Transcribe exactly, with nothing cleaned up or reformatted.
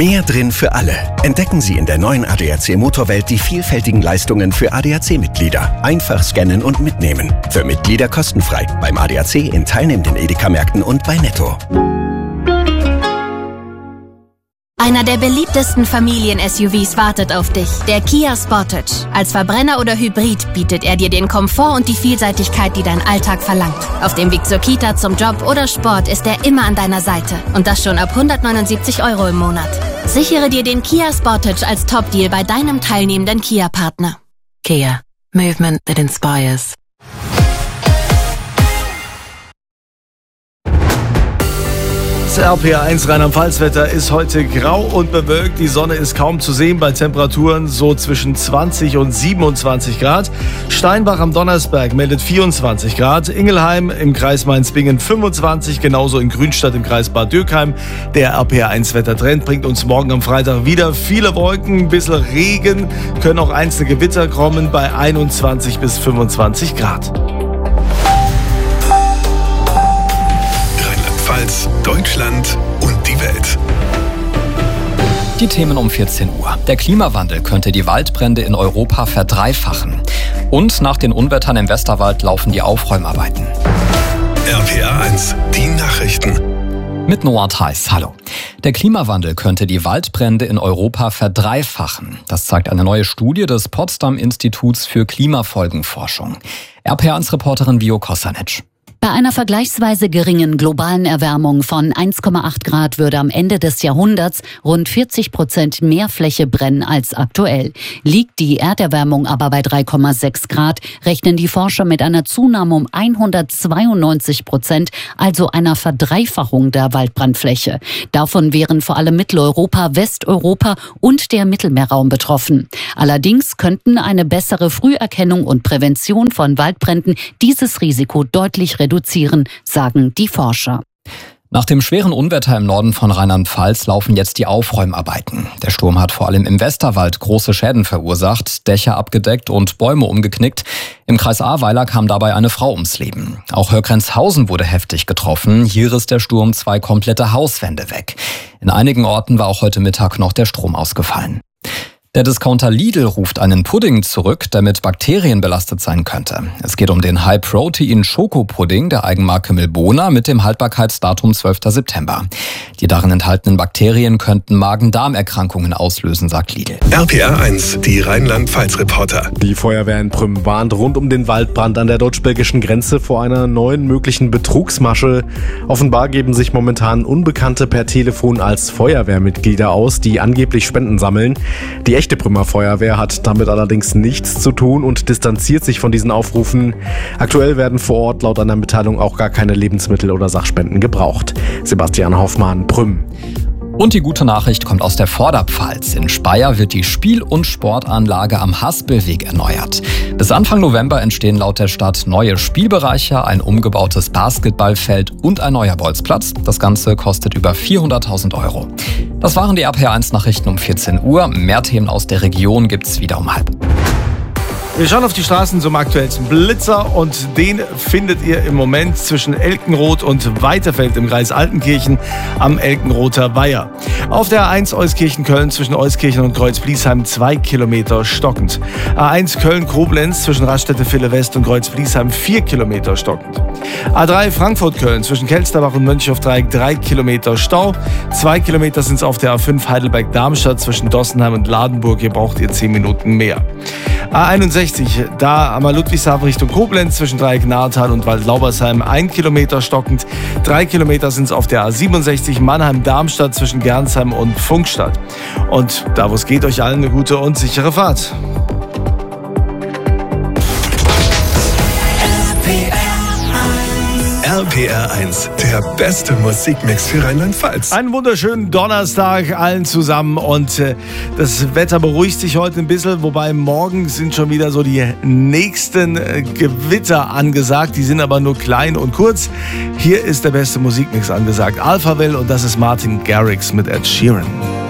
Mehr drin für alle. Entdecken Sie in der neuen A D A C Motorwelt die vielfältigen Leistungen für A D A C-Mitglieder. Einfach scannen und mitnehmen. Für Mitglieder kostenfrei. Beim A D A C in teilnehmenden Edeka-Märkten und bei Netto. Einer der beliebtesten Familien-S U Vs wartet auf dich, der Kia Sportage. Als Verbrenner oder Hybrid bietet er dir den Komfort und die Vielseitigkeit, die dein Alltag verlangt. Auf dem Weg zur Kita, zum Job oder Sport ist er immer an deiner Seite. Und das schon ab hundertneunundsiebzig Euro im Monat. Sichere dir den Kia Sportage als Top-Deal bei deinem teilnehmenden Kia-Partner. Kia. Movement that inspires. Das R P R eins Rheinland-Pfalz-Wetter ist heute grau und bewölkt. Die Sonne ist kaum zu sehen bei Temperaturen so zwischen zwanzig und siebenundzwanzig Grad. Steinbach am Donnersberg meldet vierundzwanzig Grad. Ingelheim im Kreis Mainz-Bingen fünfundzwanzig. Genauso in Grünstadt im Kreis Bad Dürkheim. Der R P R eins Wettertrend bringt uns morgen am Freitag wieder viele Wolken, ein bisschen Regen. Können auch einzelne Gewitter kommen bei einundzwanzig bis fünfundzwanzig Grad. Deutschland und die Welt. Die Themen um vierzehn Uhr. Der Klimawandel könnte die Waldbrände in Europa verdreifachen. Und nach den Unwettern im Westerwald laufen die Aufräumarbeiten. R P R eins, die Nachrichten. Mit Noah Theis, hallo. Der Klimawandel könnte die Waldbrände in Europa verdreifachen. Das zeigt eine neue Studie des Potsdam-Instituts für Klimafolgenforschung. R P R eins-Reporterin Vio Kosanic. Bei einer vergleichsweise geringen globalen Erwärmung von eins Komma acht Grad würde am Ende des Jahrhunderts rund vierzig Prozent mehr Fläche brennen als aktuell. Liegt die Erderwärmung aber bei drei Komma sechs Grad, rechnen die Forscher mit einer Zunahme um hundertzweiundneunzig Prozent, also einer Verdreifachung der Waldbrandfläche. Davon wären vor allem Mitteleuropa, Westeuropa und der Mittelmeerraum betroffen. Allerdings könnten eine bessere Früherkennung und Prävention von Waldbränden dieses Risiko deutlich reduzieren. reduzieren, sagen die Forscher. Nach dem schweren Unwetter im Norden von Rheinland-Pfalz laufen jetzt die Aufräumarbeiten. Der Sturm hat vor allem im Westerwald große Schäden verursacht, Dächer abgedeckt und Bäume umgeknickt. Im Kreis Ahrweiler kam dabei eine Frau ums Leben. Auch Höckrenzhausen wurde heftig getroffen. Hier riss der Sturm zwei komplette Hauswände weg. In einigen Orten war auch heute Mittag noch der Strom ausgefallen. Der Discounter Lidl ruft einen Pudding zurück, der mit Bakterien belastet sein könnte. Es geht um den High-Protein-Schokopudding der Eigenmarke Milbona mit dem Haltbarkeitsdatum zwölfter September. Die darin enthaltenen Bakterien könnten Magen-Darm-Erkrankungen auslösen, sagt Lidl. R P R eins, die Rheinland-Pfalz-Reporter. Die Feuerwehr in Prüm warnt rund um den Waldbrand an der deutsch-belgischen Grenze vor einer neuen möglichen Betrugsmasche. Offenbar geben sich momentan Unbekannte per Telefon als Feuerwehrmitglieder aus, die angeblich Spenden sammeln. Die echte Prümer Feuerwehr hat damit allerdings nichts zu tun und distanziert sich von diesen Aufrufen. Aktuell werden vor Ort laut einer Mitteilung auch gar keine Lebensmittel oder Sachspenden gebraucht. Sebastian Hoffmann, Prüm. Und die gute Nachricht kommt aus der Vorderpfalz. In Speyer wird die Spiel- und Sportanlage am Haspelweg erneuert. Bis Anfang November entstehen laut der Stadt neue Spielbereiche, ein umgebautes Basketballfeld und ein neuer Bolzplatz. Das Ganze kostet über vierhunderttausend Euro. Das waren die R P R eins Nachrichten um vierzehn Uhr. Mehr Themen aus der Region gibt's wieder um halb. Wir schauen auf die Straßen zum aktuellsten Blitzer und den findet ihr im Moment zwischen Elkenroth und Weiterfeld im Kreis Altenkirchen am Elkenrother Weiher. Auf der A eins Euskirchen-Köln zwischen Euskirchen und Kreuz-Bliesheim zwei Kilometer stockend. A eins Köln-Koblenz zwischen Raststätte-Ville West und Kreuz-Bliesheim vier Kilometer stockend. A drei Frankfurt-Köln zwischen Kelsterbach und Mönchhof-Dreieck drei Kilometer Stau. zwei Kilometer sind es auf der A fünf Heidelberg-Darmstadt zwischen Dossenheim und Ladenburg. Hier braucht ihr zehn Minuten mehr. A einundsechzig, da am Ludwigshafen Richtung Koblenz zwischen Dreieck-Nahrtal und Waldlaubersheim ein Kilometer stockend. drei Kilometer sind es auf der A siebenundsechzig Mannheim-Darmstadt zwischen Gernsheim und Pfungstadt. Und da, wo es geht, euch allen eine gute und sichere Fahrt. R P R eins, der beste Musikmix für Rheinland-Pfalz. Einen wunderschönen Donnerstag allen zusammen und äh, das Wetter beruhigt sich heute ein bisschen, wobei morgen sind schon wieder so die nächsten äh, Gewitter angesagt, die sind aber nur klein und kurz. Hier ist der beste Musikmix angesagt, Alphaville, und das ist Martin Garrix mit Ed Sheeran.